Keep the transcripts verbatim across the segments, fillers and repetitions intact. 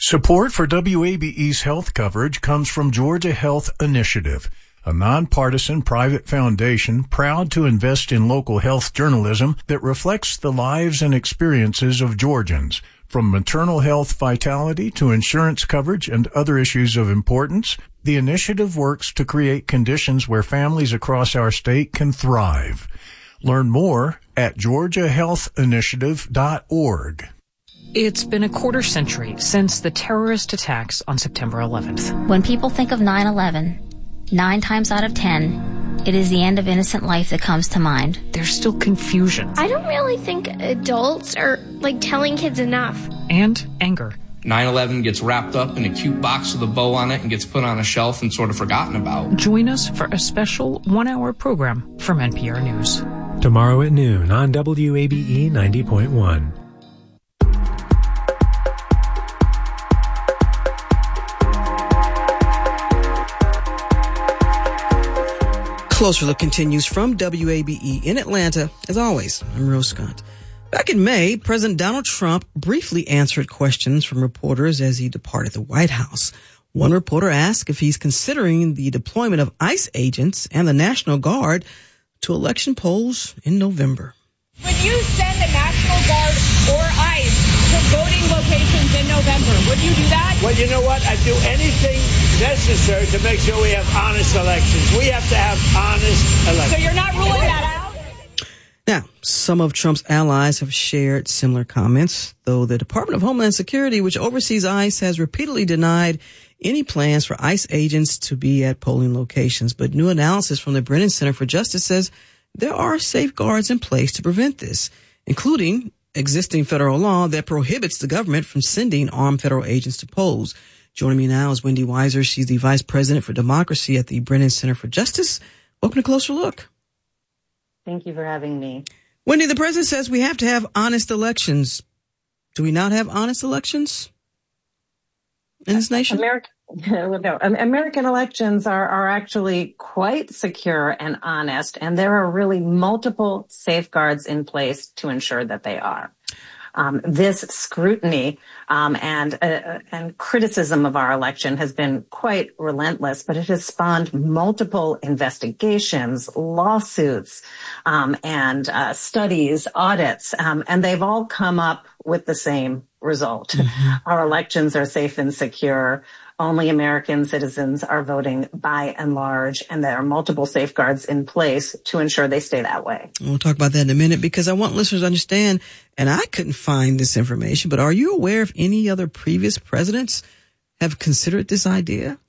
Support for W A B E's health coverage comes from Georgia Health Initiative, a nonpartisan private foundation proud to invest in local health journalism that reflects the lives and experiences of Georgians. From maternal health vitality to insurance coverage and other issues of importance, the initiative works to create conditions where families across our state can thrive. Learn more at georgia health initiative dot org. It's been a quarter century since the terrorist attacks on September eleventh. When people think of nine eleven, nine times out of ten, it is the end of innocent life that comes to mind. There's still confusion. I don't really think adults are, like, telling kids enough. And anger. nine eleven gets wrapped up in a cute box with a bow on it and gets put on a shelf and sort of forgotten about. Join us for a special one-hour program from N P R News. Tomorrow at noon on W A B E ninety point one. Closer Look continues from W A B E in Atlanta. As always, I'm Rose Scott. Back in May, President Donald Trump briefly answered questions from reporters as he departed the White House. One reporter asked if he's considering the deployment of ICE agents and the National Guard to election polls in November. Would you send the National Guard or ICE to voting locations in November? Would you do that? Well, you know what? I'd do anything necessary to make sure we have honest elections. We have to have honest elections. So you're not ruling that out? Now, some of Trump's allies have shared similar comments, though the Department of Homeland Security, which oversees ICE, has repeatedly denied any plans for ICE agents to be at polling locations. But new analysis from the Brennan Center for Justice says there are safeguards in place to prevent this, including existing federal law that prohibits the government from sending armed federal agents to polls. Joining me now is Wendy Weiser. She's the Vice President for Democracy at the Brennan Center for Justice. Welcome to Closer Look. Thank you for having me. Wendy, the president says we have to have honest elections. Do we not have honest elections in this nation? American, no, American elections are, are actually quite secure and honest, and there are really multiple safeguards in place to ensure that they are. Um, this scrutiny um, and uh, and criticism of our election has been quite relentless, but it has spawned multiple investigations, lawsuits, um, and uh, studies, audits, um, and they've all come up with the same result. Mm-hmm. Our elections are safe and secure. Only American citizens are voting by and large, and there are multiple safeguards in place to ensure they stay that way. We'll talk about that in a minute because I want listeners to understand, and I couldn't find this information, but are you aware if any other previous presidents have considered this idea?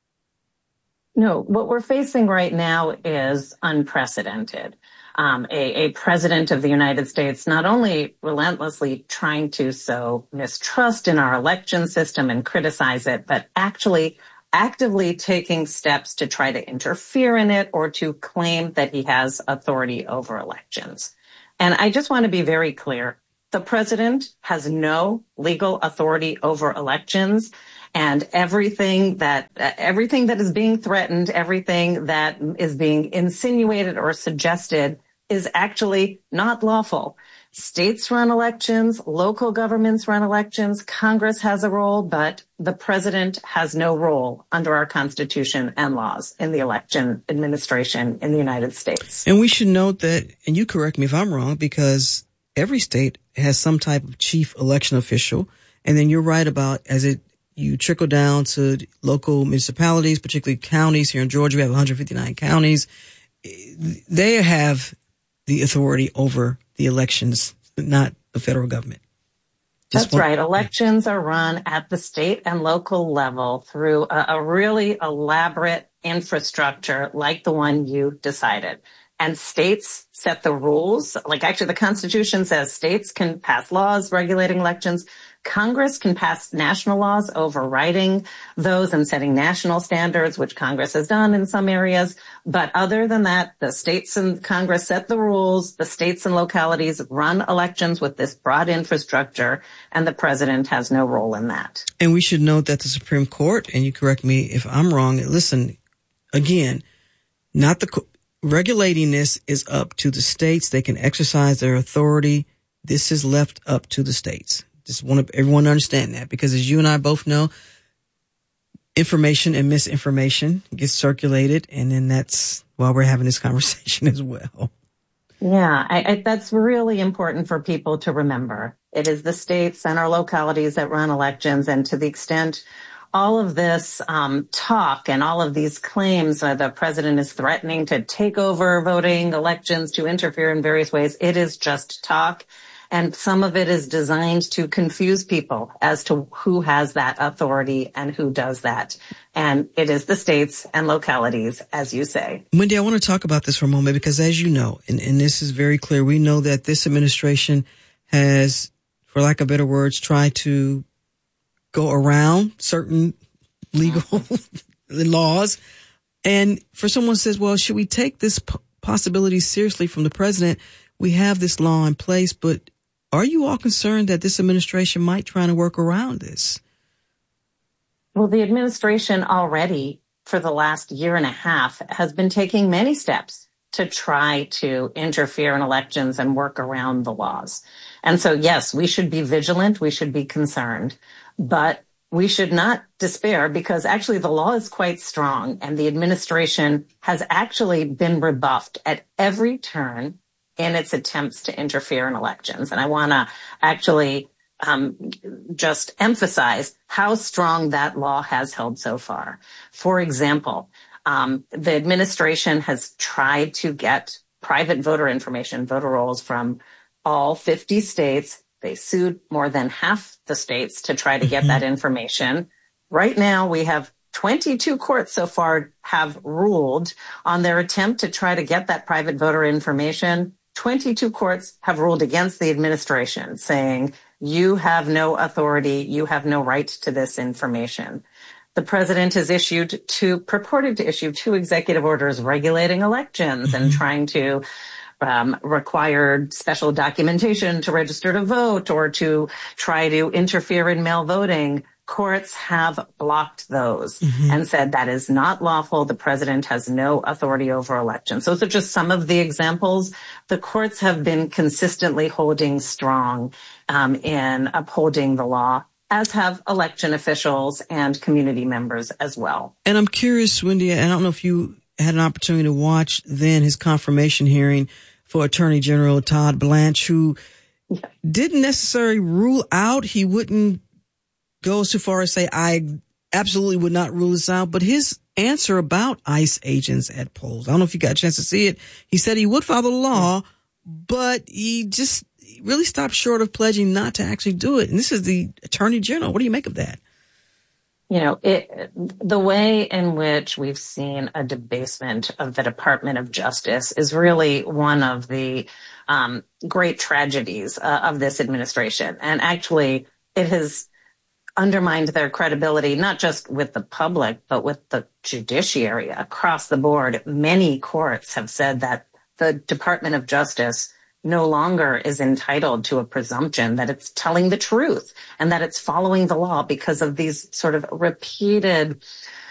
No, what we're facing right now is unprecedented. Um, a, a president of the United States not only relentlessly trying to sow mistrust in our election system and criticize it, but actually actively taking steps to try to interfere in it or to claim that he has authority over elections. And I just want to be very clear. The president has no legal authority over elections. And everything that uh, everything that is being threatened, everything that is being insinuated or suggested is actually not lawful. States run elections, local governments run elections, Congress has a role, but the president has no role under our Constitution and laws in the election administration in the United States. And we should note that, and you correct me if I'm wrong, because every state has some type of chief election official. And then you're right about as it you trickle down to local municipalities, particularly counties. Here in Georgia, we have one hundred fifty-nine counties. They have the authority over the elections, not the federal government. Just That's one, right. Elections are run at the state and local level through a, a really elaborate infrastructure like the one you decided. And states set the rules. Like actually the Constitution says states can pass laws regulating elections. Congress can pass national laws overriding those and setting national standards, which Congress has done in some areas. But other than that, the states and Congress set the rules. The states and localities run elections with this broad infrastructure, and the president has no role in that. And we should note that the Supreme Court, and you correct me if I'm wrong, listen, again, not the regulating this is up to the states. They can exercise their authority. This is left up to the states. Just want everyone to understand that, because as you and I both know, information and misinformation gets circulated, and then that's why we're having this conversation as well. Yeah, I, I, that's really important for people to remember. It is the states and our localities that run elections, and to the extent all of this um, talk and all of these claims uh, the president is threatening to take over voting elections, to interfere in various ways, it is just talk. And some of it is designed to confuse people as to who has that authority and who does that. And it is the states and localities, as you say. Wendy, I want to talk about this for a moment, because as you know, and, and this is very clear, we know that this administration has, for lack of better words, tried to go around certain legal laws. And for someone who says, well, should we take this p- possibility seriously from the president? We have this law in place, but are you all concerned that this administration might try to work around this? Well, the administration already, for the last year and a half, has been taking many steps to try to interfere in elections and work around the laws. And so, yes, we should be vigilant. We should be concerned, but we should not despair, because actually the law is quite strong, and the administration has actually been rebuffed at every turn in its attempts to interfere in elections. And I want to actually um, just emphasize how strong that law has held so far. For example, um, the administration has tried to get private voter information, voter rolls, from all fifty states. They sued more than half the states to try to get that information. Right now, we have twenty-two courts so far have ruled on their attempt to try to get that private voter information. twenty-two courts have ruled against the administration, saying you have no authority, you have no right to this information. The president has issued two, purported to issue two executive orders regulating elections and trying to um, require special documentation to register to vote, or to try to interfere in mail voting. Courts have blocked those mm-hmm. and said that is not lawful. The president has no authority over elections. Those are just some of the examples. The courts have been consistently holding strong um, in upholding the law, as have election officials and community members as well. And I'm curious, Wendy, I don't know if you had an opportunity to watch then his confirmation hearing for Attorney General Todd Blanche, who yeah. didn't necessarily rule out, he wouldn't go so far as say, I absolutely would not rule this out, but his answer about ICE agents at polls, I don't know if you got a chance to see it. He said he would follow the law, but he just really stopped short of pledging not to actually do it. And this is the Attorney General. What do you make of that? You know, it, the way in which we've seen a debasement of the Department of Justice is really one of the um, great tragedies uh, of this administration. And actually, it has undermined their credibility, not just with the public, but with the judiciary across the board. Many courts have said that the Department of Justice no longer is entitled to a presumption that it's telling the truth and that it's following the law, because of these sort of repeated